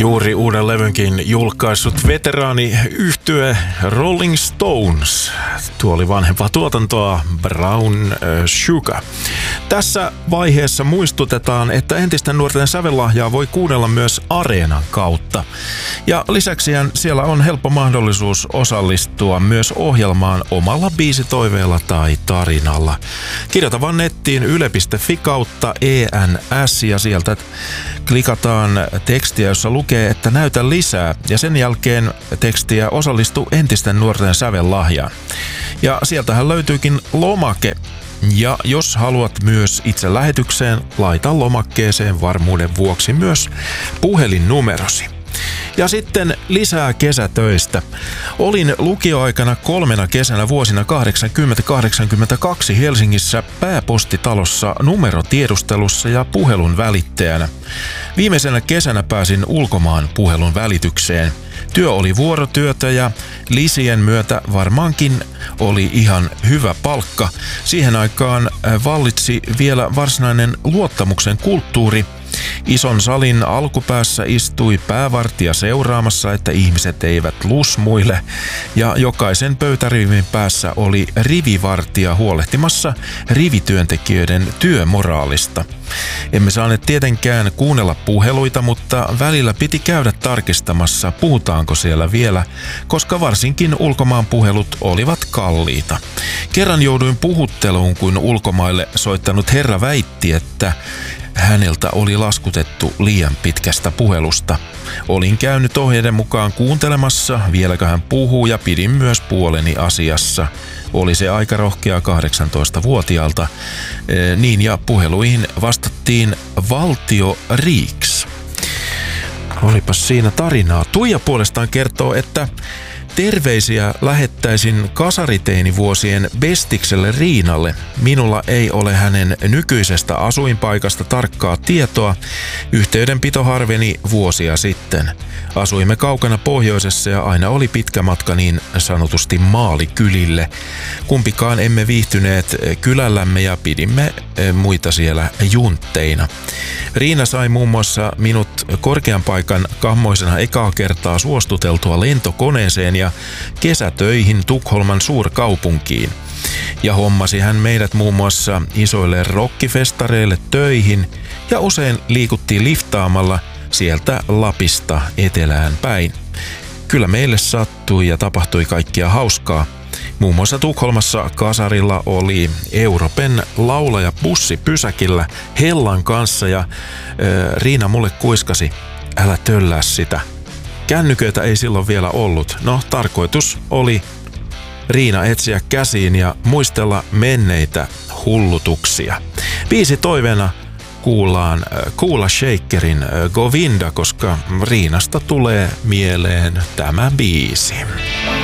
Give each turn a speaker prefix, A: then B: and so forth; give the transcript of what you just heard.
A: Juuri uuden levynkin julkaissut veteraaniyhtye Rolling Stones. Tuo oli vanhempaa tuotantoa Brown Sugar. Tässä vaiheessa muistutetaan, että entisten nuorten sävellahjaa voi kuunnella myös Areenan kautta. Ja lisäksihän siellä on helppo mahdollisuus osallistua myös ohjelmaan omalla biisitoiveella tai tarinalla. Kirjoita vaan nettiin yle.fi kautta ENS ja sieltä klikataan tekstiä, jossa lukee, että näytä lisää, ja sen jälkeen tekstiä osallistu entisten nuorten sävellahjaan. Ja sieltähän löytyykin lomake, ja jos haluat myös itse lähetykseen, laita lomakkeeseen varmuuden vuoksi myös puhelinnumerosi. Ja sitten lisää kesätöistä. Olin lukioaikana 3 kesänä vuosina 80-82 Helsingissä pääpostitalossa numerotiedustelussa ja puhelun välittäjänä. Viimeisenä kesänä pääsin ulkomaan puhelun välitykseen. Työ oli vuorotyötä ja lisien myötä varmaankin oli ihan hyvä palkka. Siihen aikaan vallitsi vielä varsinainen luottamuksen kulttuuri. Ison salin alkupäässä istui päävartija seuraamassa, että ihmiset eivät lusmuile, ja jokaisen pöytärivin päässä oli rivivartija huolehtimassa rivityöntekijöiden työmoraalista. Emme saaneet tietenkään kuunnella puheluita, mutta välillä piti käydä tarkistamassa, puhutaanko siellä vielä, koska varsinkin ulkomaan puhelut olivat kalliita. Kerran jouduin puhutteluun, kun ulkomaille soittanut herra väitti, että häneltä oli laskutettu liian pitkästä puhelusta. Olin käynyt ohjeiden mukaan kuuntelemassa, vieläkö hän puhuu, ja pidin myös puoleni asiassa. Oli se aika rohkea 18-vuotiaalta. Niin, ja puheluihin vastattiin Valtio Riiks. Olipas siinä tarinaa. Tuija puolestaan kertoo, että terveisiä lähettäisin kasariteinivuosien bestikselle Riinalle. Minulla ei ole hänen nykyisestä asuinpaikasta tarkkaa tietoa. Yhteydenpito harveni vuosia sitten. Asuimme kaukana pohjoisessa ja aina oli pitkä matka niin sanotusti maalikylille. Kumpikaan emme viihtyneet kylällämme ja pidimme muita siellä juntteina. Riina sai muun muassa minut korkean paikan kammoisena ekaa kertaa suostuteltua lentokoneeseen ja kesätöihin Tukholman suurkaupunkiin. Ja hommasi hän meidät muun muassa isoille rockifestareille töihin ja usein liikuttiin liftaamalla sieltä Lapista etelään päin. Kyllä meille sattui ja tapahtui kaikkia hauskaa. Muun muassa Tukholmassa kasarilla oli Europen laulaja bussi pysäkillä Hellan kanssa ja Riina mulle kuiskasi, älä töllää sitä. Kännyköitä ei silloin vielä ollut. No, tarkoitus oli Riina etsiä käsiin ja muistella menneitä hullutuksia. Biisi toiveena kuullaan Kula Shakerin Govinda, koska Riinasta tulee mieleen tämä biisi.